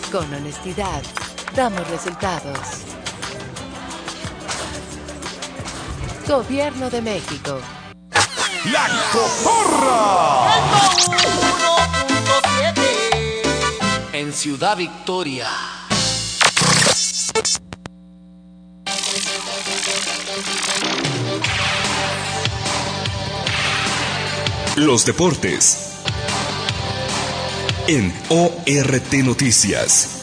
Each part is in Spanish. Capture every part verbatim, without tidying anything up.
Con honestidad, damos resultados. Gobierno de México. La Cotorra. uno punto siete En Ciudad Victoria. Los deportes en O R T Noticias.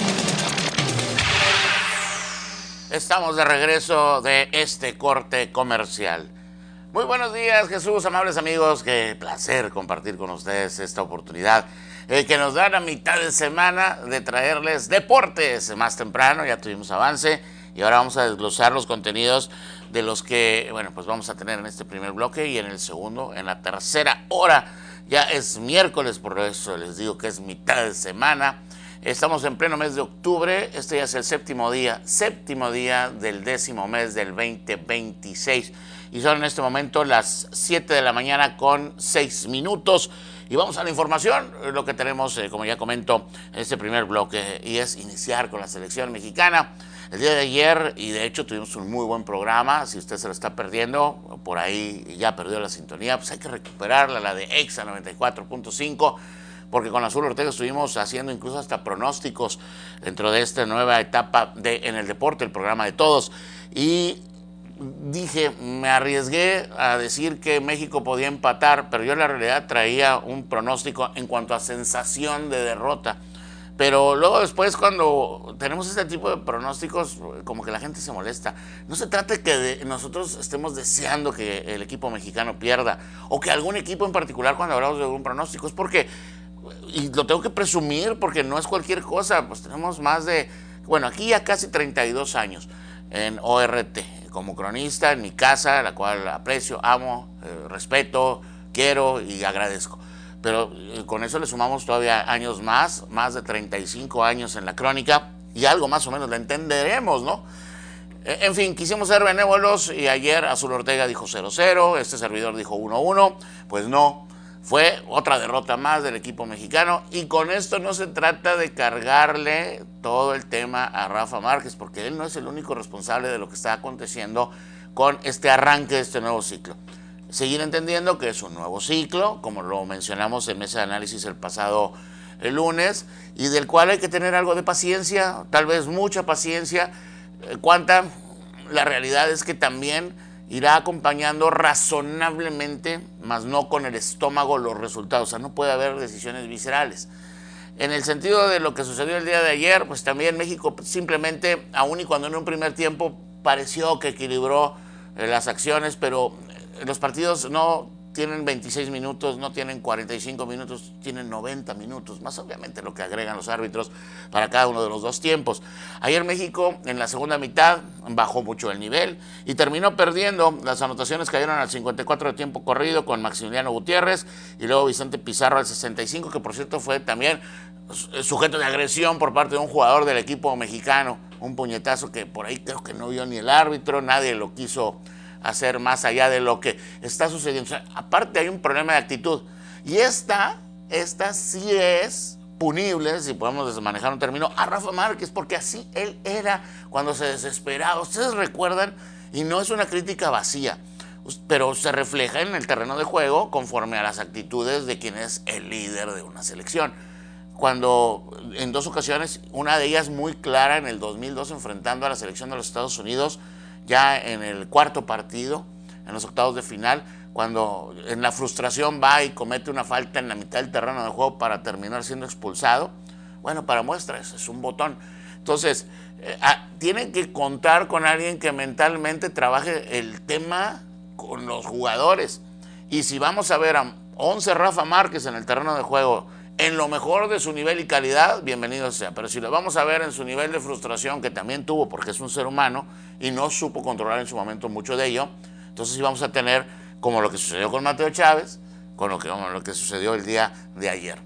Estamos de regreso de este corte comercial. Muy buenos días, Jesús, amables amigos. Qué placer compartir con ustedes esta oportunidad eh, que nos dan a mitad de semana de traerles deportes más temprano. Ya tuvimos avance y ahora vamos a desglosar los contenidos de los que, bueno, pues vamos a tener en este primer bloque y en el segundo, en la tercera hora. Ya es miércoles, por eso les digo que es mitad de semana. Estamos en pleno mes de octubre, este ya es el séptimo día, séptimo día del décimo mes del veinte veintiséis. Y son en este momento las siete de la mañana con seis minutos. Y vamos a la información, lo que tenemos, eh, como ya comento, en este primer bloque, y es iniciar con la selección mexicana. El día de ayer, y de hecho tuvimos un muy buen programa, si usted se lo está perdiendo, por ahí ya perdió la sintonía, pues hay que recuperarla, la de Exa noventa y cuatro punto cinco, porque con Azul Ortega estuvimos haciendo incluso hasta pronósticos dentro de esta nueva etapa de En el Deporte, el programa de todos. Y dije, me arriesgué a decir que México podía empatar, pero yo en la realidad traía un pronóstico en cuanto a sensación de derrota. Pero luego después, cuando tenemos este tipo de pronósticos, como que la gente se molesta. No se trata de que de nosotros estemos deseando que el equipo mexicano pierda, o que algún equipo en particular cuando hablamos de algún pronóstico. Es porque, y lo tengo que presumir porque no es cualquier cosa, pues tenemos más de, bueno, aquí ya casi treinta y dos años en O R T, como cronista en mi casa, la cual aprecio, amo, eh, respeto, quiero y agradezco. Pero eh, con eso le sumamos todavía años más, más de treinta y cinco años en la crónica, y algo más o menos la entenderemos, ¿no? Eh, en fin, quisimos ser benévolos y ayer Azul Ortega dijo cero cero, este servidor dijo uno uno, pues no, fue otra derrota más del equipo mexicano, y con esto no se trata de cargarle todo el tema a Rafa Márquez, porque él no es el único responsable de lo que está aconteciendo con este arranque de este nuevo ciclo. Seguir entendiendo que es un nuevo ciclo, como lo mencionamos en mesa de análisis el pasado el lunes, y del cual hay que tener algo de paciencia, tal vez mucha paciencia. Cuánta, la realidad es que también irá acompañando razonablemente, más no con el estómago, los resultados. O sea, no puede haber decisiones viscerales. En el sentido de lo que sucedió el día de ayer, pues también México simplemente, aun y cuando en un primer tiempo pareció que equilibró eh, las acciones, pero los partidos no tienen veintiséis minutos, no tienen cuarenta y cinco minutos, tienen noventa minutos, más obviamente lo que agregan los árbitros para cada uno de los dos tiempos. Ayer México en la segunda mitad bajó mucho el nivel y terminó perdiendo. Las anotaciones cayeron al cincuenta y cuatro de tiempo corrido con Maximiliano Gutiérrez y luego Vicente Pizarro al sesenta y cinco, que por cierto fue también sujeto de agresión por parte de un jugador del equipo mexicano, un puñetazo que por ahí creo que no vio ni el árbitro, nadie lo quiso hacer más allá de lo que está sucediendo. O sea, aparte hay un problema de actitud. Y esta, esta sí es punible, si podemos manejar un término, a Rafa Márquez, porque así él era cuando se desesperaba. Ustedes recuerdan, y no es una crítica vacía, pero se refleja en el terreno de juego conforme a las actitudes de quien es el líder de una selección. Cuando en dos ocasiones, una de ellas muy clara en el dos mil dos enfrentando a la selección de los Estados Unidos, ya en el cuarto partido, en los octavos de final, cuando en la frustración va y comete una falta en la mitad del terreno de juego para terminar siendo expulsado. Bueno, para muestra, eso es un botón. Entonces, eh, ah, tienen que contar con alguien que mentalmente trabaje el tema con los jugadores. Y si vamos a ver a once Rafa Márquez en el terreno de juego, en lo mejor de su nivel y calidad, bienvenido sea. Pero si lo vamos a ver en su nivel de frustración, que también tuvo porque es un ser humano y no supo controlar en su momento mucho de ello, entonces sí vamos a tener como lo que sucedió con Mateo Chávez, con lo que, con lo que sucedió el día de ayer.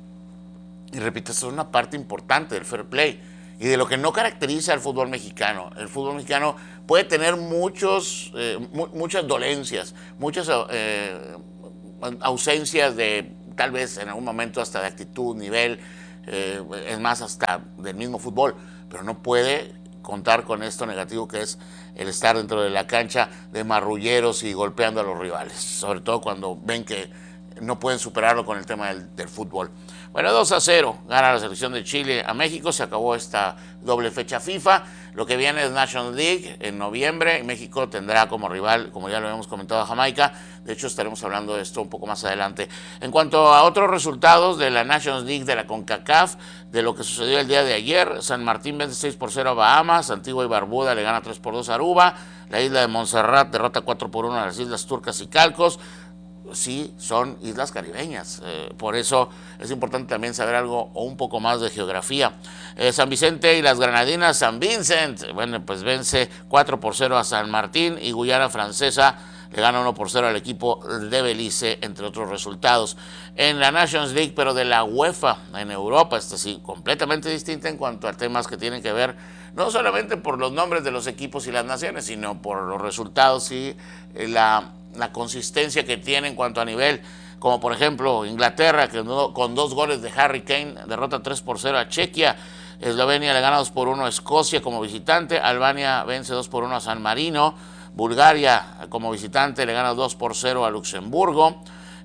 Y repito, eso es una parte importante del fair play y de lo que no caracteriza al fútbol mexicano. El fútbol mexicano puede tener muchos, eh, mu muchas dolencias, muchas eh, ausencias de, tal vez en algún momento hasta de actitud, nivel, eh, es más, hasta del mismo fútbol, pero no puede contar con esto negativo que es el estar dentro de la cancha de marrulleros y golpeando a los rivales, sobre todo cuando ven que no pueden superarlo con el tema del, del fútbol. Bueno, dos a cero gana la selección de Chile a México, se acabó esta doble fecha FIFA. Lo que viene es Nations League en noviembre y México tendrá como rival, como ya lo habíamos comentado, a Jamaica. De hecho, estaremos hablando de esto un poco más adelante. En cuanto a otros resultados de la Nations League de la CONCACAF, de lo que sucedió el día de ayer, San Martín vence seis por cero a Bahamas, Antigua y Barbuda le gana tres por dos a Aruba, la isla de Montserrat derrota cuatro por uno a las Islas Turcas y Calcos. Sí, son islas caribeñas, eh, por eso es importante también saber algo o un poco más de geografía. Eh, San Vicente y las Granadinas, San Vincent, bueno, pues vence cuatro por cero a San Martín y Guyana Francesa le gana uno por cero al equipo de Belice, entre otros resultados. En la Nations League, pero de la UEFA en Europa, esta sí, completamente distinta en cuanto a temas que tienen que ver no solamente por los nombres de los equipos y las naciones, sino por los resultados y eh, la... la consistencia que tiene en cuanto a nivel, como por ejemplo Inglaterra, que no, con dos goles de Harry Kane derrota tres por cero a Chequia, Eslovenia le gana dos por uno a Escocia como visitante, Albania vence dos por uno a San Marino, Bulgaria como visitante le gana dos por cero a Luxemburgo,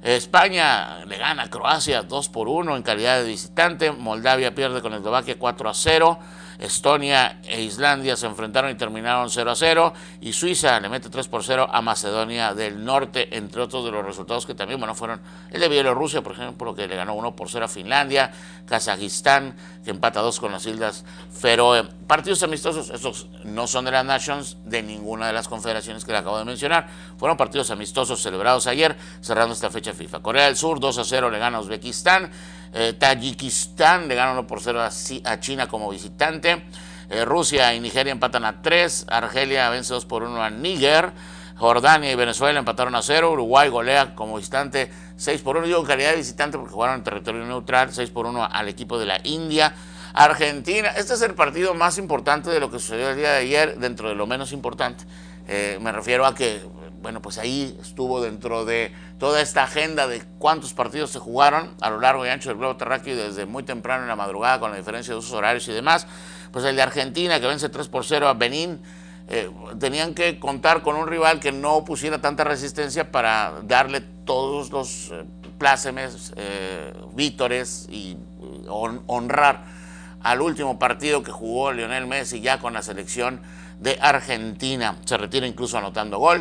España le gana a Croacia dos por uno en calidad de visitante, Moldavia pierde con Eslovaquia cuatro a cero, Estonia e Islandia se enfrentaron y terminaron cero a cero, y Suiza le mete tres por cero a Macedonia del Norte, entre otros de los resultados que también, bueno, fueron el de Bielorrusia, por ejemplo, que le ganó uno por cero a Finlandia, Kazajistán, que empata dos con las Islas Feroe. Partidos amistosos, estos no son de las Nations, de ninguna de las confederaciones que le acabo de mencionar, fueron partidos amistosos celebrados ayer, cerrando esta fecha FIFA. Corea del Sur dos a cero le gana a Uzbekistán, Eh, Tayikistán le gana uno por cero a, a China como visitante, eh, Rusia y Nigeria empatan a tres, Argelia vence dos por uno a Níger, Jordania y Venezuela empataron a cero, Uruguay golea como visitante seis por uno, digo en calidad de visitante porque jugaron en territorio neutral, seis por uno al equipo de la India. Argentina, este es el partido más importante de lo que sucedió el día de ayer, dentro de lo menos importante, eh, me refiero a que bueno, pues ahí estuvo dentro de toda esta agenda de cuántos partidos se jugaron a lo largo y ancho del globo terráqueo desde muy temprano en la madrugada, con la diferencia de usos horarios y demás. Pues el de Argentina, que vence tres por cero a Benín, eh, tenían que contar con un rival que no pusiera tanta resistencia para darle todos los eh, plácemes, eh, vítores y hon honrar al último partido que jugó Lionel Messi ya con la selección de Argentina. Se retira incluso anotando gol,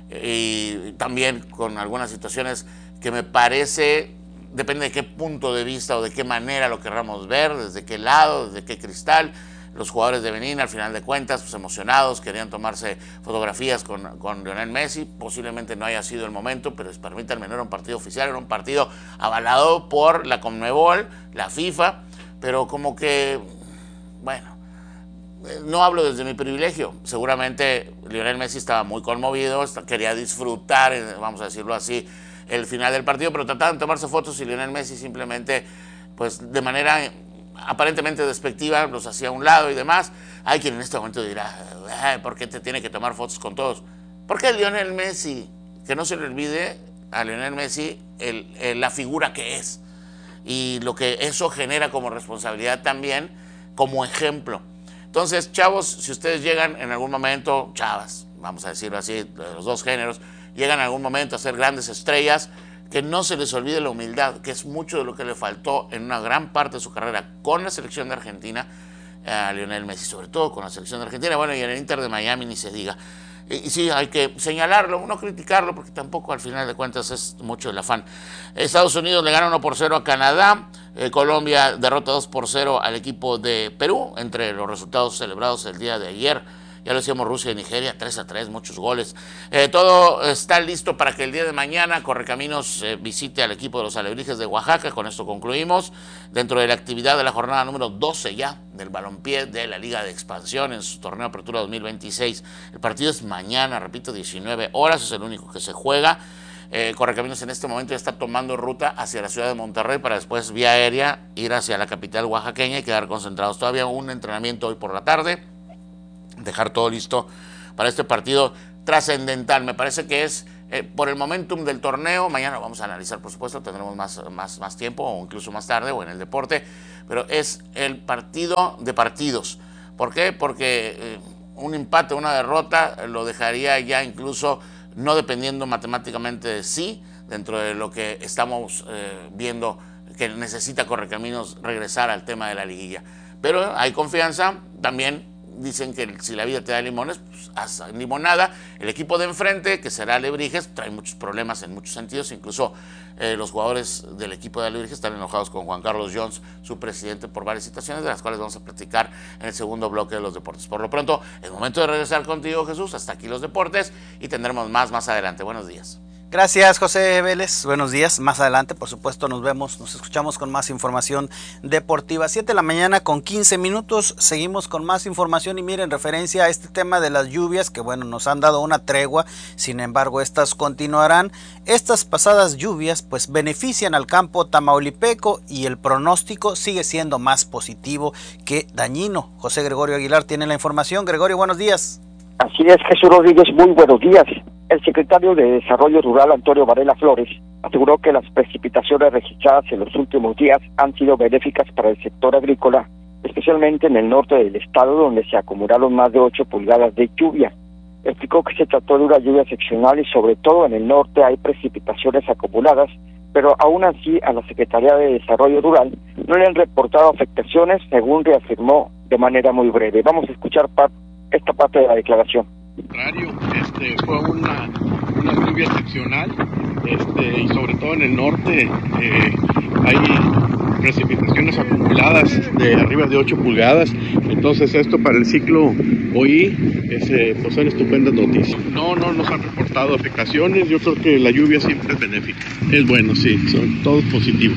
y también con algunas situaciones que me parece, depende de qué punto de vista o de qué manera lo querramos ver, desde qué lado, desde qué cristal. Los jugadores de Benín, al final de cuentas, pues emocionados, querían tomarse fotografías con, con Lionel Messi. Posiblemente no haya sido el momento, pero permítanme, no era un partido oficial, era un partido avalado por la Conmebol, la FIFA, pero como que, bueno, no hablo desde mi privilegio, seguramente Lionel Messi estaba muy conmovido, quería disfrutar, vamos a decirlo así, el final del partido, pero trataban de tomarse fotos y Lionel Messi simplemente, pues de manera aparentemente despectiva, los hacía a un lado y demás. Hay quien en este momento dirá, ¿por qué te tiene que tomar fotos con todos? Porque Lionel Messi, que no se le olvide a Lionel Messi el, el, la figura que es y lo que eso genera como responsabilidad también, como ejemplo. Entonces, chavos, si ustedes llegan en algún momento, chavas, vamos a decirlo así, de los dos géneros, llegan en algún momento a ser grandes estrellas, que no se les olvide la humildad, que es mucho de lo que le faltó en una gran parte de su carrera con la selección de Argentina a Lionel Messi, sobre todo con la selección de Argentina, bueno, y en el Inter de Miami ni se diga. Y, y sí, hay que señalarlo, no criticarlo, porque tampoco al final de cuentas es mucho el afán. Estados Unidos le gana uno por cero a Canadá, eh, Colombia derrota dos por cero al equipo de Perú, entre los resultados celebrados el día de ayer. Ya lo decíamos, Rusia y Nigeria, tres a tres, muchos goles. Eh, todo está listo para que el día de mañana Correcaminos eh, visite al equipo de los Alebrijes de Oaxaca. Con esto concluimos. Dentro de la actividad de la jornada número doce ya del balompié de la Liga de Expansión en su torneo Apertura dos mil veintiséis. El partido es mañana, repito, diecinueve horas, es el único que se juega. Eh, Correcaminos en este momento ya está tomando ruta hacia la ciudad de Monterrey para después vía aérea ir hacia la capital oaxaqueña y quedar concentrados. Todavía un entrenamiento hoy por la tarde. Dejar todo listo para este partido trascendental. Me parece que es eh, por el momentum del torneo. Mañana lo vamos a analizar, por supuesto, tendremos más, más, más tiempo o incluso más tarde o en el deporte, pero es el partido de partidos. ¿Por qué? Porque eh, un empate, una derrota, lo dejaría ya incluso no dependiendo matemáticamente de sí, dentro de lo que estamos eh, viendo que necesita Correcaminos regresar al tema de la liguilla. Pero hay confianza, también dicen que si la vida te da limones, pues haz limonada. El equipo de enfrente, que será Alebrijes, trae muchos problemas en muchos sentidos, incluso eh, los jugadores del equipo de Alebrijes están enojados con Juan Carlos Jones, su presidente, por varias situaciones, de las cuales vamos a platicar en el segundo bloque de los deportes. Por lo pronto, es momento de regresar contigo, Jesús, hasta aquí los deportes, y tendremos más más adelante. Buenos días. Gracias, José Vélez. Buenos días. Más adelante, por supuesto, nos vemos, nos escuchamos con más información deportiva. siete de la mañana con quince minutos. Seguimos con más información y miren, en referencia a este tema de las lluvias, que bueno, nos han dado una tregua, sin embargo, estas continuarán. Estas pasadas lluvias, pues, benefician al campo tamaulipeco y el pronóstico sigue siendo más positivo que dañino. José Gregorio Aguilar tiene la información. Gregorio, buenos días. Así es, Jesús Rodríguez, muy buenos días. El secretario de Desarrollo Rural, Antonio Varela Flores, aseguró que las precipitaciones registradas en los últimos días han sido benéficas para el sector agrícola, especialmente en el norte del estado, donde se acumularon más de ocho pulgadas de lluvia. Explicó que se trató de una lluvia seccional y sobre todo en el norte hay precipitaciones acumuladas, pero aún así a la Secretaría de Desarrollo Rural no le han reportado afectaciones, según reafirmó de manera muy breve. Vamos a escuchar par- esta parte de la declaración. Contrario, este, fue una, una lluvia excepcional, este, y sobre todo en el norte eh, hay precipitaciones acumuladas de arriba de ocho pulgadas, entonces esto para el ciclo O I es, eh, pues son estupendas noticias. No, no nos han reportado afectaciones, yo creo que la lluvia siempre es benéfica, es bueno, sí, son todos positivos.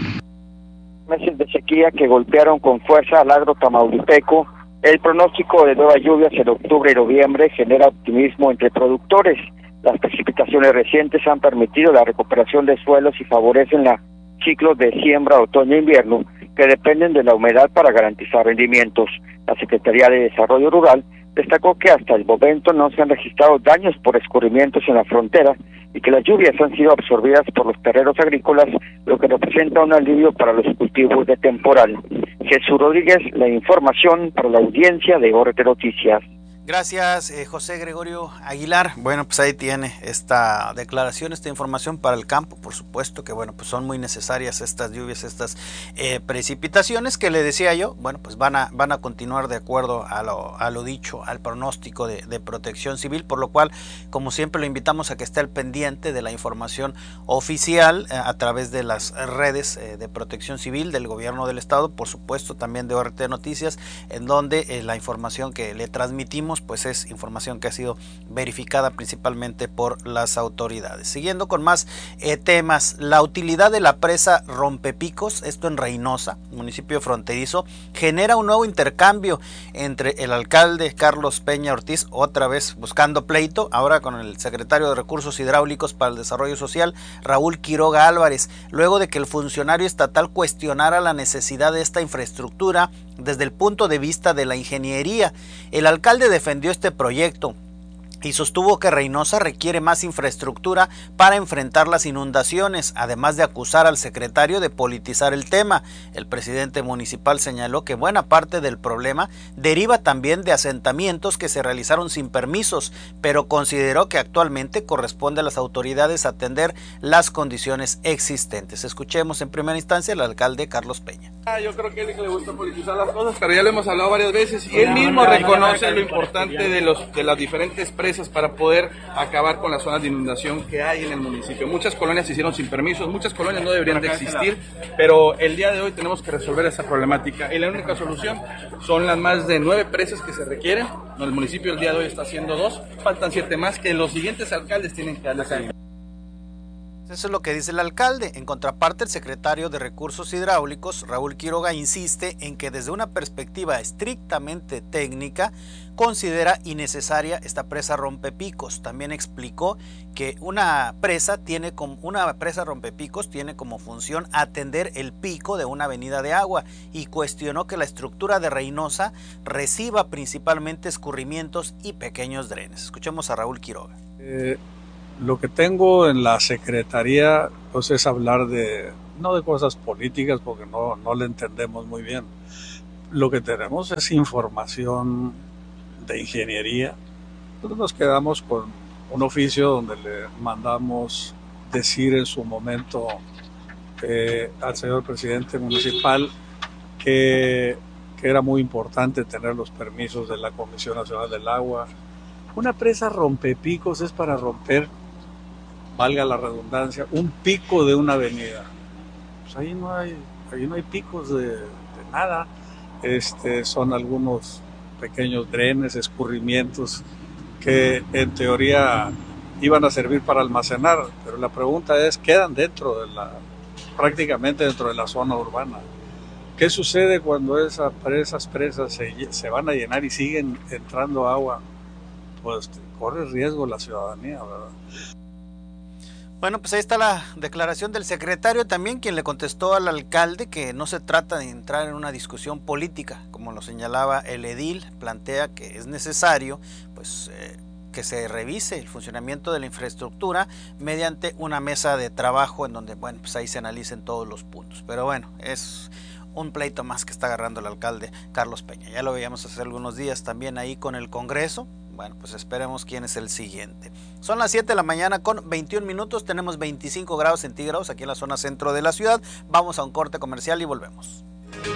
Meses de sequía que golpearon con fuerza al agro tamaulipeco. El pronóstico de nuevas lluvias en octubre y noviembre genera optimismo entre productores. Las precipitaciones recientes han permitido la recuperación de suelos y favorecen la ciclos de siembra otoño-invierno que dependen de la humedad para garantizar rendimientos. La Secretaría de Desarrollo Rural destacó que hasta el momento no se han registrado daños por escurrimientos en la frontera y que las lluvias han sido absorbidas por los terrenos agrícolas, lo que representa un alivio para los cultivos de temporal. Jesús Rodríguez, la información para la audiencia de O R T Noticias. Gracias, eh, José Gregorio Aguilar. Bueno, pues ahí tiene esta declaración, esta información para el campo. Por supuesto que, bueno, pues son muy necesarias estas lluvias, estas eh, precipitaciones que le decía yo, bueno, pues van a van a continuar de acuerdo a lo, a lo dicho, al pronóstico de, de Protección Civil, por lo cual, como siempre, lo invitamos a que esté al pendiente de la información oficial eh, a través de las redes eh, de Protección Civil del Gobierno del Estado, por supuesto, también de O R T Noticias, en donde eh, la información que le transmitimos pues es información que ha sido verificada principalmente por las autoridades. Siguiendo con más eh, temas, la utilidad de la presa Rompepicos, esto en Reynosa, municipio fronterizo, genera un nuevo intercambio entre el alcalde Carlos Peña Ortiz, otra vez buscando pleito, ahora con el secretario de Recursos Hidráulicos para el Desarrollo Social, Raúl Quiroga Álvarez, luego de que el funcionario estatal cuestionara la necesidad de esta infraestructura desde el punto de vista de la ingeniería. El alcalde defendió este proyecto y sostuvo que Reynosa requiere más infraestructura para enfrentar las inundaciones, además de acusar al secretario de politizar el tema. El presidente municipal señaló que buena parte del problema deriva también de asentamientos que se realizaron sin permisos, pero consideró que actualmente corresponde a las autoridades atender las condiciones existentes. Escuchemos en primera instancia al alcalde Carlos Peña. Yo creo que a él le gusta politizar las cosas, pero ya lo hemos hablado varias veces y él mismo reconoce lo importante de los de las diferentes presas para poder acabar con las zonas de inundación que hay en el municipio. Muchas colonias se hicieron sin permisos, muchas colonias no deberían de existir, pero el día de hoy tenemos que resolver esa problemática y la única solución son las más de nueve presas que se requieren. El municipio el día de hoy está haciendo dos, faltan siete más que los siguientes alcaldes tienen que darles seguimiento. Eso es lo que dice el alcalde. En contraparte, el secretario de Recursos Hidráulicos, Raúl Quiroga, insiste en que desde una perspectiva estrictamente técnica considera innecesaria esta presa Rompepicos. También explicó que una presa tiene como una presa Rompepicos tiene como función atender el pico de una avenida de agua y cuestionó que la estructura de Reynosa reciba principalmente escurrimientos y pequeños drenes. Escuchemos a Raúl Quiroga. Eh... Lo que tengo en la Secretaría pues, es hablar de, no de cosas políticas porque no, no le entendemos muy bien. Lo que tenemos es información de ingeniería. Nosotros nos quedamos con un oficio donde le mandamos decir en su momento eh, al señor presidente municipal que, que era muy importante tener los permisos de la Comisión Nacional del Agua. Una presa rompepicos es para romper, valga la redundancia, un pico de una avenida. Pues ahí no hay, ahí no hay picos de, de nada. Este, son algunos pequeños drenes, escurrimientos que en teoría iban a servir para almacenar, pero la pregunta es, ¿quedan dentro de la, prácticamente dentro de la zona urbana? ¿Qué sucede cuando esa, esas presas se, se van a llenar y siguen entrando agua? Pues corre riesgo la ciudadanía, ¿verdad? Bueno, pues ahí está la declaración del secretario también, quien le contestó al alcalde que no se trata de entrar en una discusión política, como lo señalaba el edil, plantea que es necesario pues eh, que se revise el funcionamiento de la infraestructura mediante una mesa de trabajo en donde, bueno, pues ahí se analicen todos los puntos. Pero bueno, es un pleito más que está agarrando el alcalde Carlos Peña. Ya lo veíamos hace algunos días también ahí con el Congreso. Bueno, pues esperemos quién es el siguiente. Son las siete de la mañana con veintiún minutos, tenemos veinticinco grados centígrados aquí en la zona centro de la ciudad. Vamos a un corte comercial y volvemos.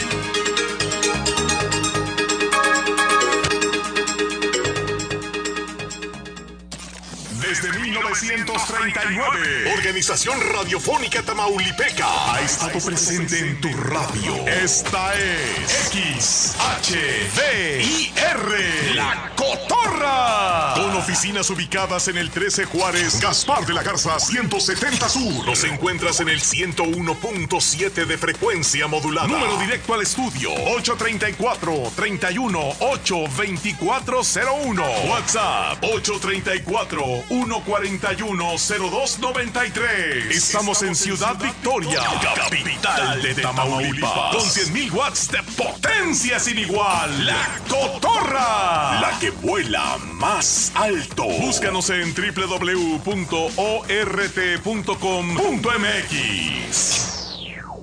Desde mil novecientos treinta y nueve, Organización Radiofónica Tamaulipeca ha estado presente en tu radio. Esta es X H D I R, La Cotorra. Con oficinas ubicadas en el trece Juárez, Gaspar de la Garza ciento setenta Sur. Nos encuentras en el ciento uno punto siete de frecuencia modulada. Número directo al estudio ocho treinta y cuatro, treinta y uno, ocho veinticuatro cero uno. WhatsApp ocho treinta y cuatro, uno cuarenta y uno, cero dos noventa y tres. Estamos en Ciudad Victoria, capital de Tamaulipas, con cien mil watts de potencia sin igual. La Cotorra, la que vuela más alto. Búscanos en doble u doble u doble u punto o r t punto com punto m x.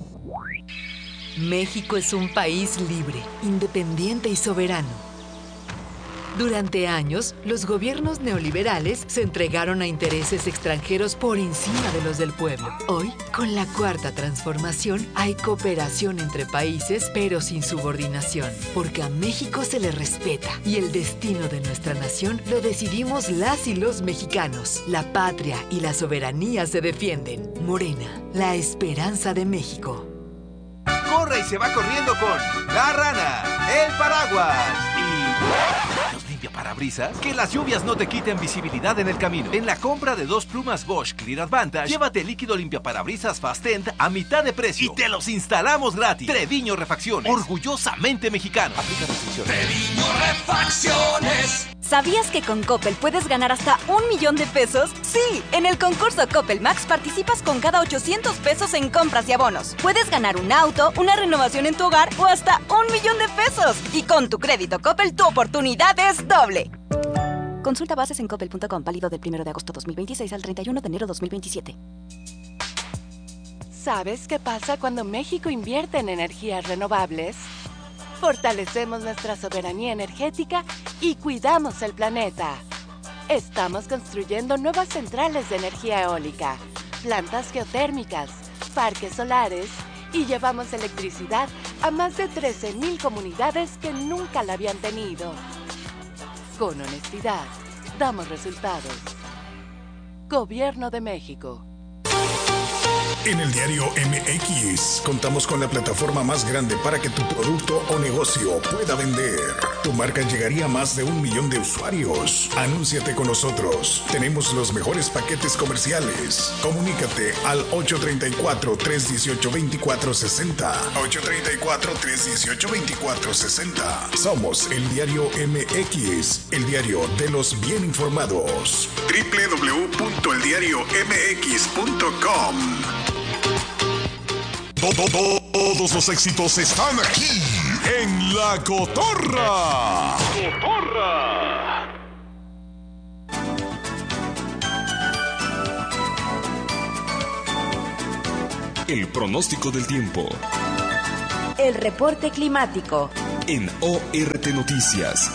México es un país libre, independiente y soberano. Durante años, los gobiernos neoliberales se entregaron a intereses extranjeros por encima de los del pueblo. Hoy, con la Cuarta Transformación, hay cooperación entre países, pero sin subordinación, porque a México se le respeta y el destino de nuestra nación lo decidimos las y los mexicanos. La patria y la soberanía se defienden. Morena, la esperanza de México. Corre y se va corriendo con La Rana, el paraguas y los limpiaparabrisas. Que las lluvias no te quiten visibilidad en el camino. En la compra de dos plumas Bosch Clear Advantage, llévate líquido limpiaparabrisas Fastend a mitad de precio y te los instalamos gratis. Treviño Refacciones, orgullosamente mexicano. Aplica restricciones. Treviño Refacciones. ¿Sabías que con Coppel puedes ganar hasta un millón de pesos? Sí, en el concurso Coppel Max participas con cada ochocientos pesos en compras y abonos. Puedes ganar un auto, una renovación en tu hogar o hasta un millón de pesos. Y con tu crédito Coppel, tu oportunidad es doble. Consulta bases en coppel punto com, válido del primero de agosto dos mil veintiséis al treinta y uno de enero dos mil veintisiete. ¿Sabes qué pasa cuando México invierte en energías renovables? Fortalecemos nuestra soberanía energética y cuidamos el planeta. Estamos construyendo nuevas centrales de energía eólica, plantas geotérmicas, parques solares y llevamos electricidad a más de trece mil comunidades que nunca la habían tenido. Con honestidad, damos resultados. Gobierno de México. En el diario M X contamos con la plataforma más grande para que tu producto o negocio pueda vender. Tu marca llegaría a más de un millón de usuarios. Anúnciate con nosotros. Tenemos los mejores paquetes comerciales. Comunícate al ocho treinta y cuatro, trescientos dieciocho, veinticuatro sesenta. ocho treinta y cuatro, trescientos dieciocho, veinticuatro sesenta. Somos el diario M X, el diario de los bien informados. doble u doble u doble u punto el diario m x punto com. Todos los éxitos están aquí en La Cotorra. Cotorra. El pronóstico del tiempo. El reporte climático. En O R T Noticias.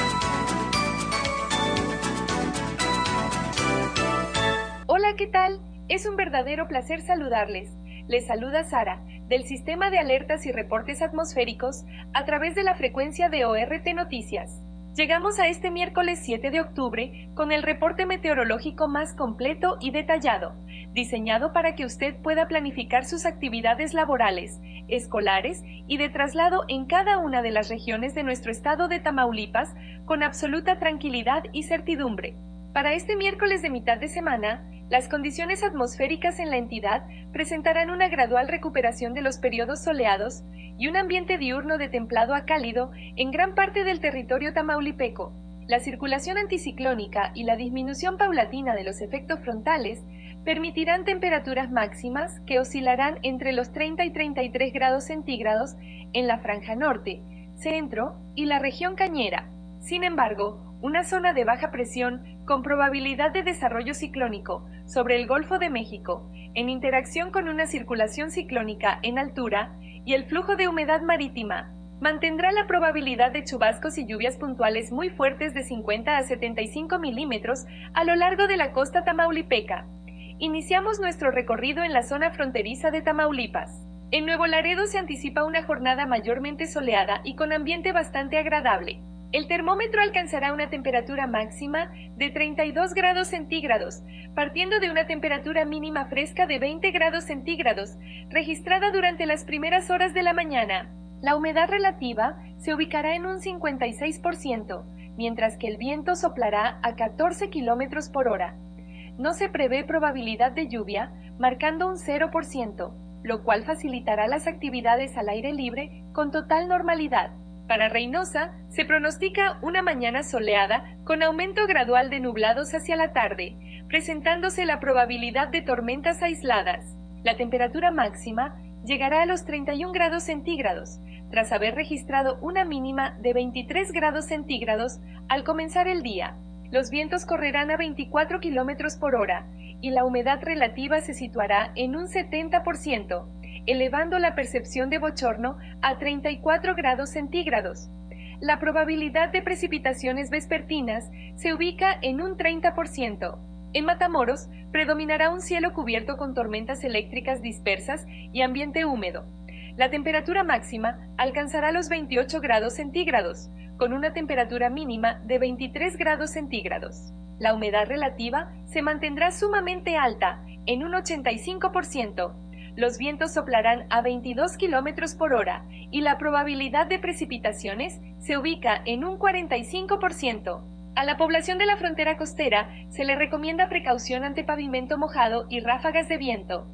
Hola, ¿qué tal? Es un verdadero placer saludarles. Les saluda Sara, del Sistema de Alertas y Reportes Atmosféricos, a través de la frecuencia de O R T Noticias. Llegamos a este miércoles siete de octubre con el reporte meteorológico más completo y detallado, diseñado para que usted pueda planificar sus actividades laborales, escolares y de traslado en cada una de las regiones de nuestro estado de Tamaulipas con absoluta tranquilidad y certidumbre. Para este miércoles de mitad de semana, las condiciones atmosféricas en la entidad presentarán una gradual recuperación de los periodos soleados y un ambiente diurno de templado a cálido en gran parte del territorio tamaulipeco. La circulación anticiclónica y la disminución paulatina de los efectos frontales permitirán temperaturas máximas que oscilarán entre los treinta y treinta y tres grados centígrados en la franja norte, centro y la región cañera. Sin embargo, una zona de baja presión con probabilidad de desarrollo ciclónico sobre el Golfo de México, en interacción con una circulación ciclónica en altura y el flujo de humedad marítima, mantendrá la probabilidad de chubascos y lluvias puntuales muy fuertes de cincuenta a setenta y cinco milímetros a lo largo de la costa tamaulipeca. Iniciamos nuestro recorrido en la zona fronteriza de Tamaulipas. En Nuevo Laredo se anticipa una jornada mayormente soleada y con ambiente bastante agradable. El termómetro alcanzará una temperatura máxima de treinta y dos grados centígrados, partiendo de una temperatura mínima fresca de veinte grados centígrados, registrada durante las primeras horas de la mañana. La humedad relativa se ubicará en un cincuenta y seis por ciento, mientras que el viento soplará a catorce kilómetros por hora. No se prevé probabilidad de lluvia, marcando un cero por ciento, lo cual facilitará las actividades al aire libre con total normalidad. Para Reynosa, se pronostica una mañana soleada con aumento gradual de nublados hacia la tarde, presentándose la probabilidad de tormentas aisladas. La temperatura máxima llegará a los treinta y un grados centígrados, tras haber registrado una mínima de veintitrés grados centígrados al comenzar el día. Los vientos correrán a veinticuatro kilómetros por hora y la humedad relativa se situará en un setenta por ciento, elevando la percepción de bochorno a treinta y cuatro grados centígrados. La probabilidad de precipitaciones vespertinas se ubica en un treinta por ciento. En Matamoros predominará un cielo cubierto con tormentas eléctricas dispersas y ambiente húmedo. La temperatura máxima alcanzará los veintiocho grados centígrados, con una temperatura mínima de veintitrés grados centígrados. La humedad relativa se mantendrá sumamente alta, en un ochenta y cinco por ciento. Los vientos soplarán a veintidós kilómetros por hora y la probabilidad de precipitaciones se ubica en un cuarenta y cinco por ciento. A la población de la frontera costera se le recomienda precaución ante pavimento mojado y ráfagas de viento.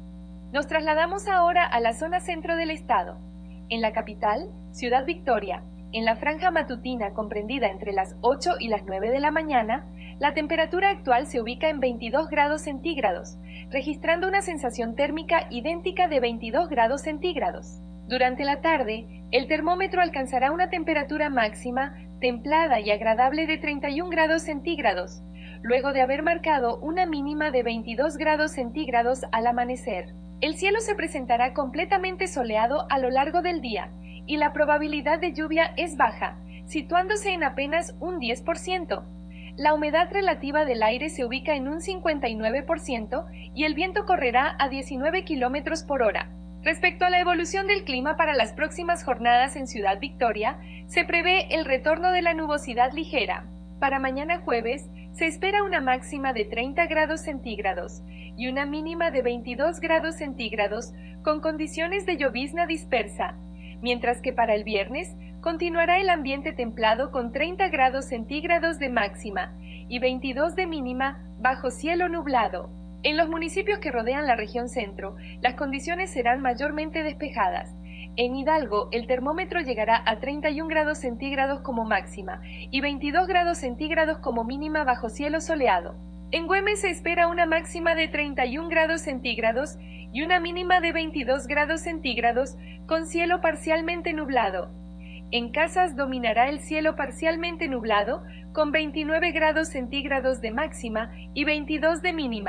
Nos trasladamos ahora a la zona centro del estado. En la capital, Ciudad Victoria, en la franja matutina comprendida entre las ocho y las nueve de la mañana, la temperatura actual se ubica en veintidós grados centígrados, registrando una sensación térmica idéntica de veintidós grados centígrados. Durante la tarde, el termómetro alcanzará una temperatura máxima templada y agradable de treinta y un grados centígrados, luego de haber marcado una mínima de veintidós grados centígrados al amanecer. El cielo se presentará completamente soleado a lo largo del día y la probabilidad de lluvia es baja, situándose en apenas un diez por ciento. La humedad relativa del aire se ubica en un cincuenta y nueve por ciento y el viento correrá a diecinueve kilómetros por hora. Respecto a la evolución del clima para las próximas jornadas en Ciudad Victoria, se prevé el retorno de la nubosidad ligera. Para mañana jueves, se espera una máxima de treinta grados centígrados y una mínima de veintidós grados centígrados con condiciones de llovizna dispersa, mientras que para el viernes continuará el ambiente templado con treinta grados centígrados de máxima y veintidós de mínima bajo cielo nublado. En los municipios que rodean la región centro, las condiciones serán mayormente despejadas. En Hidalgo, el termómetro llegará a treinta y un grados centígrados como máxima y veintidós grados centígrados como mínima bajo cielo soleado. En Güemes se espera una máxima de treinta y un grados centígrados y una mínima de veintidós grados centígrados con cielo parcialmente nublado. En Casas dominará el cielo parcialmente nublado con veintinueve grados centígrados de máxima y veintidós de mínima.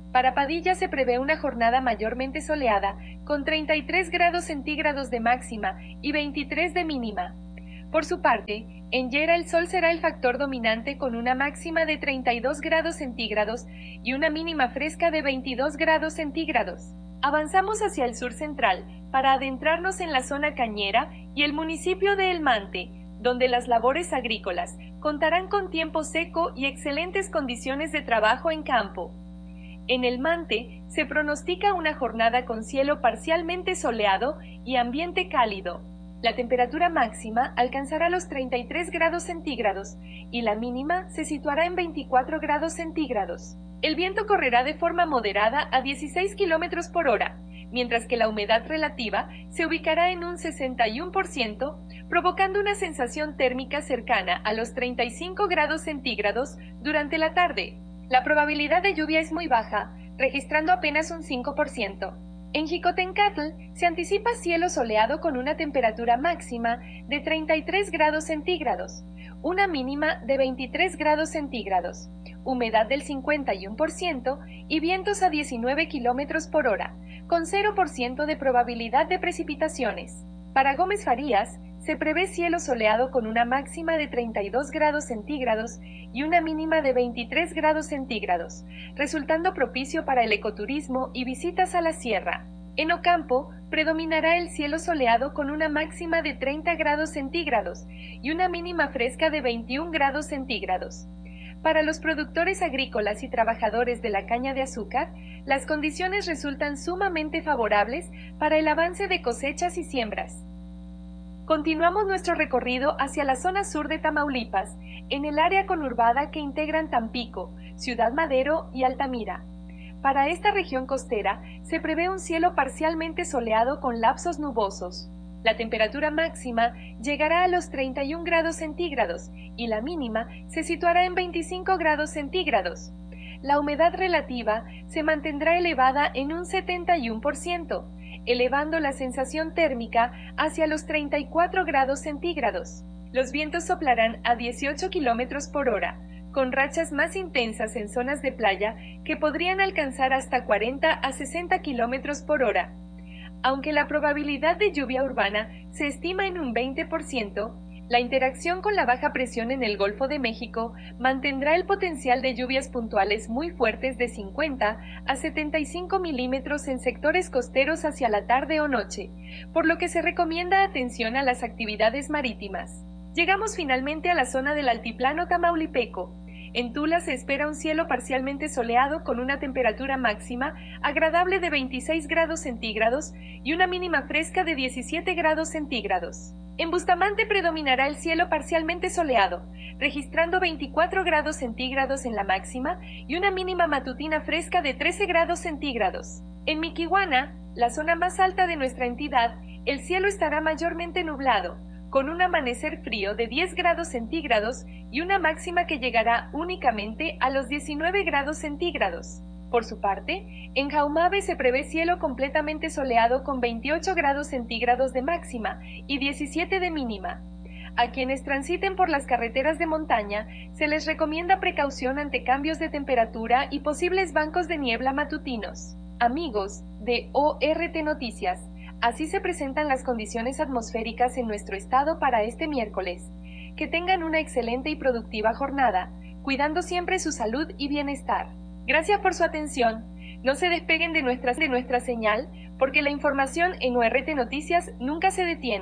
Para Padilla se prevé una jornada mayormente soleada, con treinta y tres grados centígrados de máxima y veintitrés de mínima. Por su parte, en Llera el sol será el factor dominante con una máxima de treinta y dos grados centígrados y una mínima fresca de veintidós grados centígrados. Avanzamos hacia el sur central para adentrarnos en la zona cañera y el municipio de El Mante, donde las labores agrícolas contarán con tiempo seco y excelentes condiciones de trabajo en campo. En El Mante se pronostica una jornada con cielo parcialmente soleado y ambiente cálido. La temperatura máxima alcanzará los treinta y tres grados centígrados y la mínima se situará en veinticuatro grados centígrados. El viento correrá de forma moderada a dieciséis kilómetros por hora, mientras que la humedad relativa se ubicará en un sesenta y uno por ciento, provocando una sensación térmica cercana a los treinta y cinco grados centígrados durante la tarde. La probabilidad de lluvia es muy baja, registrando apenas un cinco por ciento. En Jicotencatl se anticipa cielo soleado con una temperatura máxima de treinta y tres grados centígrados, una mínima de veintitrés grados centígrados, humedad del cincuenta y uno por ciento y vientos a diecinueve kilómetros por hora, con cero por ciento de probabilidad de precipitaciones. Para Gómez Farías, se prevé cielo soleado con una máxima de treinta y dos grados centígrados y una mínima de veintitrés grados centígrados, resultando propicio para el ecoturismo y visitas a la sierra. En Ocampo, predominará el cielo soleado con una máxima de treinta grados centígrados y una mínima fresca de veintiún grados centígrados. Para los productores agrícolas y trabajadores de la caña de azúcar, las condiciones resultan sumamente favorables para el avance de cosechas y siembras. Continuamos nuestro recorrido hacia la zona sur de Tamaulipas, en el área conurbada que integran Tampico, Ciudad Madero y Altamira. Para esta región costera se prevé un cielo parcialmente soleado con lapsos nubosos. La temperatura máxima llegará a los treinta y un grados centígrados y la mínima se situará en veinticinco grados centígrados. La humedad relativa se mantendrá elevada en un setenta y uno por ciento, elevando la sensación térmica hacia los treinta y cuatro grados centígrados. Los vientos soplarán a dieciocho kilómetros por hora, con rachas más intensas en zonas de playa que podrían alcanzar hasta cuarenta a sesenta kilómetros por hora. Aunque la probabilidad de lluvia urbana se estima en un veinte por ciento, la interacción con la baja presión en el Golfo de México mantendrá el potencial de lluvias puntuales muy fuertes de cincuenta a setenta y cinco milímetros en sectores costeros hacia la tarde o noche, por lo que se recomienda atención a las actividades marítimas. Llegamos finalmente a la zona del altiplano tamaulipeco. En Tula se espera un cielo parcialmente soleado con una temperatura máxima agradable de veintiséis grados centígrados y una mínima fresca de diecisiete grados centígrados. En Bustamante predominará el cielo parcialmente soleado, registrando veinticuatro grados centígrados en la máxima y una mínima matutina fresca de trece grados centígrados. En Miquihuana, la zona más alta de nuestra entidad, el cielo estará mayormente nublado, con un amanecer frío de diez grados centígrados y una máxima que llegará únicamente a los diecinueve grados centígrados. Por su parte, en Jaumave se prevé cielo completamente soleado con veintiocho grados centígrados de máxima y diecisiete de mínima. A quienes transiten por las carreteras de montaña, se les recomienda precaución ante cambios de temperatura y posibles bancos de niebla matutinos. Amigos de O R T Noticias, así se presentan las condiciones atmosféricas en nuestro estado para este miércoles. Que tengan una excelente y productiva jornada, cuidando siempre su salud y bienestar. Gracias por su atención. No se despeguen de nuestra, de nuestra señal, porque la información en O R T Noticias nunca se detiene.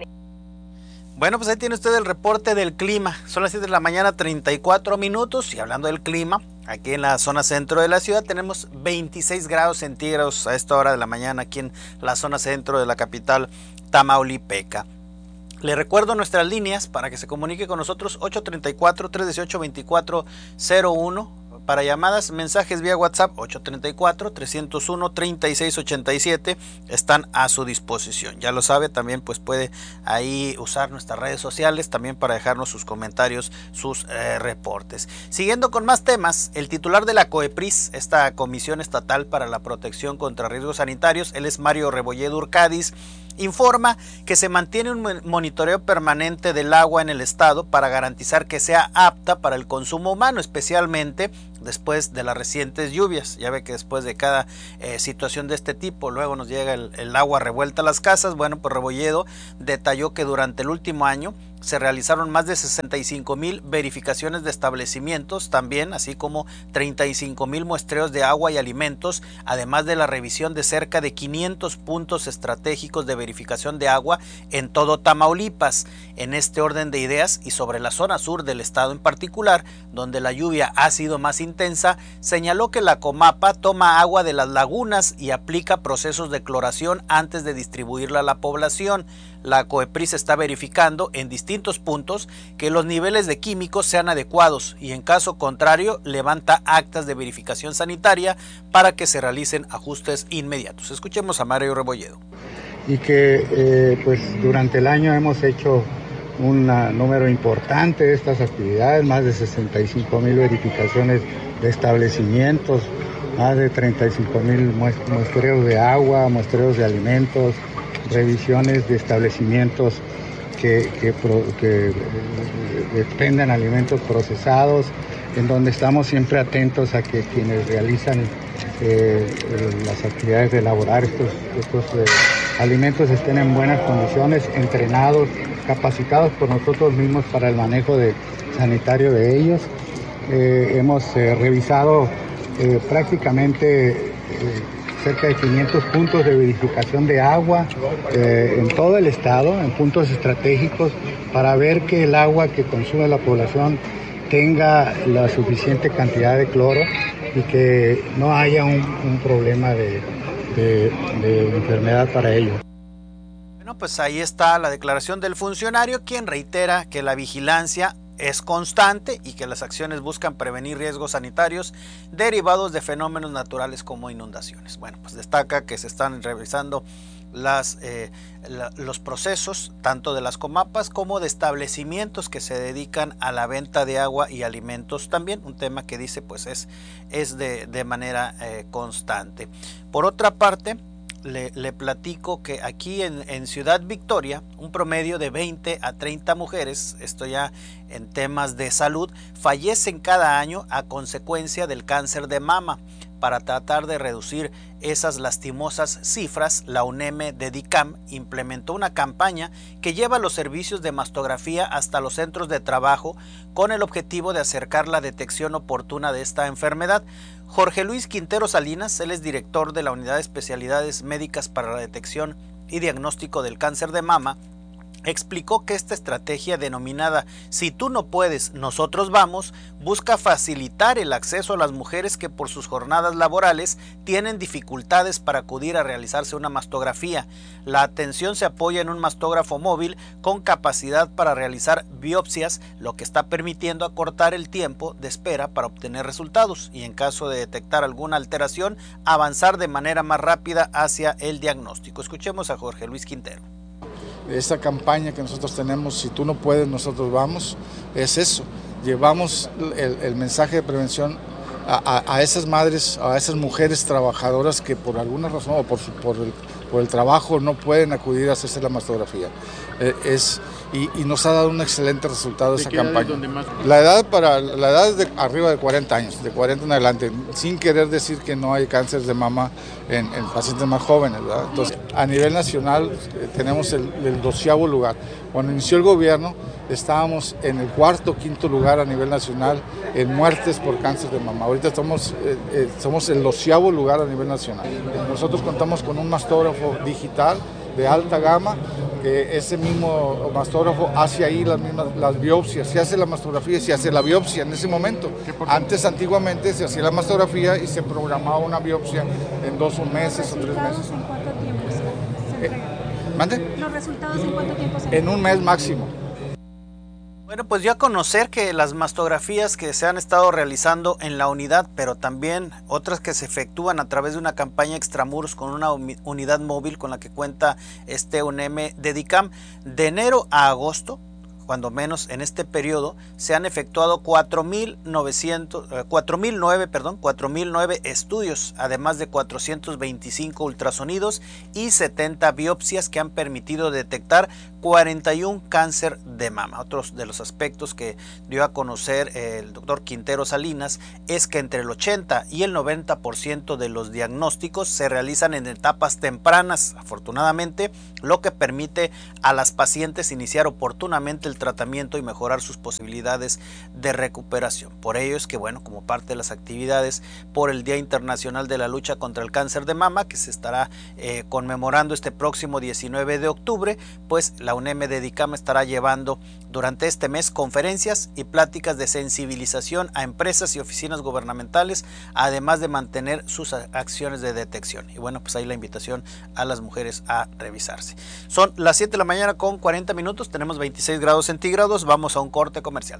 Bueno, pues ahí tiene usted el reporte del clima. Son las siete de la mañana, treinta y cuatro minutos. Y hablando del clima, aquí en la zona centro de la ciudad tenemos veintiséis grados centígrados a esta hora de la mañana aquí en la zona centro de la capital tamaulipeca. Le recuerdo nuestras líneas para que se comunique con nosotros: ocho treinta y cuatro, trescientos dieciocho, veinticuatro cero uno. Para llamadas, mensajes vía WhatsApp ocho treinta y cuatro, trescientos uno, treinta y seis ochenta y siete están a su disposición. Ya lo sabe, también pues puede ahí usar nuestras redes sociales también para dejarnos sus comentarios, sus eh, reportes. Siguiendo con más temas, el titular de la COEPRIS, esta Comisión Estatal para la Protección contra Riesgos Sanitarios, él es Mario Rebolledo Urcadis, informa que se mantiene un monitoreo permanente del agua en el estado para garantizar que sea apta para el consumo humano, especialmente después de las recientes lluvias. Ya ve que después de cada eh, situación de este tipo, luego nos llega el, el agua revuelta a las casas. Bueno, pues Rebolledo detalló que durante el último año se realizaron más de sesenta y cinco mil verificaciones de establecimientos, también así como treinta y cinco mil muestreos de agua y alimentos, además de la revisión de cerca de quinientos puntos estratégicos de verificación de agua en todo Tamaulipas. En este orden de ideas y sobre la zona sur del estado en particular, donde la lluvia ha sido más intensa, señaló que la Comapa toma agua de las lagunas y aplica procesos de cloración antes de distribuirla a la población. La COEPRIS está verificando en distintos puntos que los niveles de químicos sean adecuados y en caso contrario levanta actas de verificación sanitaria para que se realicen ajustes inmediatos. Escuchemos a Mario Rebolledo. Y que eh, pues durante el año hemos hecho un número importante de estas actividades, más de sesenta y cinco mil verificaciones de establecimientos, más de treinta y cinco mil muestreos de agua, muestreos de alimentos, revisiones de establecimientos que, que, que expenden alimentos procesados, en donde estamos siempre atentos a que quienes realizan eh, las actividades de elaborar estos, estos eh, alimentos estén en buenas condiciones, entrenados, capacitados por nosotros mismos para el manejo de, sanitario de ellos. Eh, hemos eh, revisado eh, prácticamente eh, cerca de quinientos puntos de verificación de agua eh, en todo el estado, en puntos estratégicos, para ver que el agua que consume la población tenga la suficiente cantidad de cloro y que no haya un, un problema de, de, de enfermedad para ellos. Bueno, pues ahí está la declaración del funcionario, quien reitera que la vigilancia es constante y que las acciones buscan prevenir riesgos sanitarios derivados de fenómenos naturales como inundaciones. Bueno, pues destaca que se están revisando las, eh, la, los procesos tanto de las comapas como de establecimientos que se dedican a la venta de agua y alimentos también, un tema que dice pues es, es de, de manera eh, constante. Por otra parte, Le, le platico que aquí en, en Ciudad Victoria, un promedio de veinte a treinta mujeres, esto ya en temas de salud, fallecen cada año a consecuencia del cáncer de mama. Para tratar de reducir esas lastimosas cifras, la UNEM de DICAM implementó una campaña que lleva los servicios de mastografía hasta los centros de trabajo con el objetivo de acercar la detección oportuna de esta enfermedad. Jorge Luis Quintero Salinas, él es director de la Unidad de Especialidades Médicas para la Detección y Diagnóstico del Cáncer de Mama, explicó que esta estrategia denominada Si tú no puedes, nosotros vamos, busca facilitar el acceso a las mujeres que por sus jornadas laborales tienen dificultades para acudir a realizarse una mastografía. La atención se apoya en un mastógrafo móvil con capacidad para realizar biopsias, lo que está permitiendo acortar el tiempo de espera para obtener resultados y en caso de detectar alguna alteración, avanzar de manera más rápida hacia el diagnóstico. Escuchemos a Jorge Luis Quintero. Esta campaña que nosotros tenemos, Si tú no puedes, nosotros vamos, es eso, llevamos el, el mensaje de prevención a, a, a esas madres, a esas mujeres trabajadoras que por alguna razón o por, su, por, el, por el trabajo no pueden acudir a hacerse la mastografía. Eh, es, y, y nos ha dado un excelente resultado esa campaña. Más... La edad para la edad es de arriba de cuarenta años, de cuarenta en adelante, sin querer decir que no hay cáncer de mama en, en pacientes más jóvenes, ¿verdad? Entonces, a nivel nacional eh, tenemos el, el doceavo lugar. Cuando inició el gobierno estábamos en el cuarto, quinto lugar a nivel nacional en muertes por cáncer de mama. Ahorita estamos, eh, eh, somos el doceavo lugar a nivel nacional. Nosotros contamos con un mastógrafo digital de alta gama, que ese mismo mastógrafo hace ahí las mismas las biopsias, se hace la mastografía y se hace la biopsia en ese momento. Antes, antiguamente, se hacía la mastografía y se programaba una biopsia en dos meses o tres meses. ¿En cuánto tiempo se, se eh, ¿Mande? ¿Los resultados en cuánto tiempo se En un mes máximo. Bueno, pues ya conocer que las mastografías que se han estado realizando en la unidad, pero también otras que se efectúan a través de una campaña extramuros con una unidad móvil con la que cuenta este UNEM de DICAM, de enero a agosto, cuando menos en este periodo, se han efectuado cuatro mil nueve, perdón, cuatro mil nueve estudios, además de cuatrocientos veinticinco ultrasonidos y setenta biopsias que han permitido detectar cuarenta y uno cáncer de mama. Otros de los aspectos que dio a conocer el doctor Quintero Salinas es que entre el ochenta y el noventa por ciento de los diagnósticos se realizan en etapas tempranas, afortunadamente, lo que permite a las pacientes iniciar oportunamente el tratamiento y mejorar sus posibilidades de recuperación. Por ello es que, bueno, como parte de las actividades por el Día Internacional de la Lucha contra el Cáncer de Mama, que se estará eh, conmemorando este próximo diecinueve de octubre, pues la UNEM de DICAM estará llevando durante este mes conferencias y pláticas de sensibilización a empresas y oficinas gubernamentales, además de mantener sus acciones de detección. Y bueno, pues ahí la invitación a las mujeres a revisarse. Son las siete de la mañana con cuarenta minutos, tenemos veintiséis grados centígrados, vamos a un corte comercial.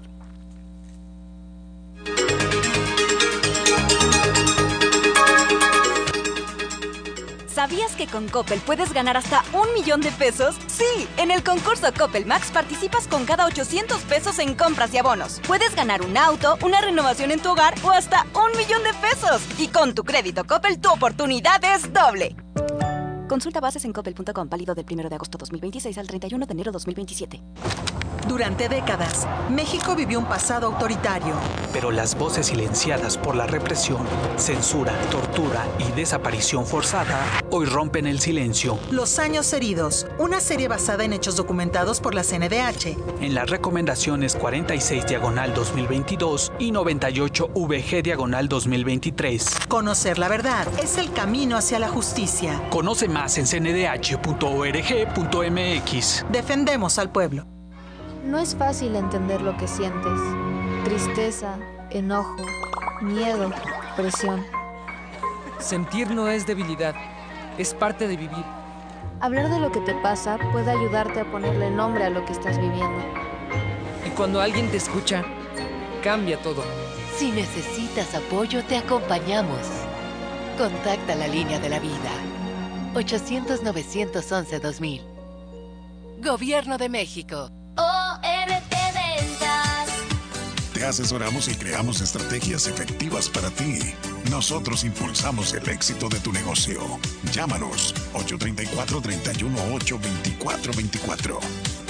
¿Sabías que con Coppel puedes ganar hasta un millón de pesos? Sí, en el concurso Coppel Max participas con cada ochocientos pesos en compras y abonos. Puedes ganar un auto, una renovación en tu hogar o hasta un millón de pesos. Y con tu crédito Coppel, tu oportunidad es doble. Consulta bases en coppel punto com, válido del primero de agosto dos mil veintiséis al treinta y uno de enero dos mil veintisiete. Durante décadas, México vivió un pasado autoritario. Pero las voces silenciadas por la represión, censura, tortura y desaparición forzada hoy rompen el silencio. Los años heridos, una serie basada en hechos documentados por la C N D H. En las recomendaciones cuarenta y seis diagonal dos mil veintidós y noventa y ocho V G diagonal dos mil veintitrés. Conocer la verdad es el camino hacia la justicia. Conoce más en c n d h punto org punto m x. Defendemos al pueblo. No es fácil entender lo que sientes. Tristeza, enojo, miedo, presión. Sentir no es debilidad, es parte de vivir. Hablar de lo que te pasa puede ayudarte a ponerle nombre a lo que estás viviendo. Y cuando alguien te escucha, cambia todo. Si necesitas apoyo, te acompañamos. Contacta la línea de la vida. ochocientos, novecientos once, dos mil. Gobierno de México. O R T Ventas. Te asesoramos y creamos estrategias efectivas para ti. Nosotros impulsamos el éxito de tu negocio. Llámanos ocho tres cuatro, tres uno ocho, dos cuatro dos cuatro.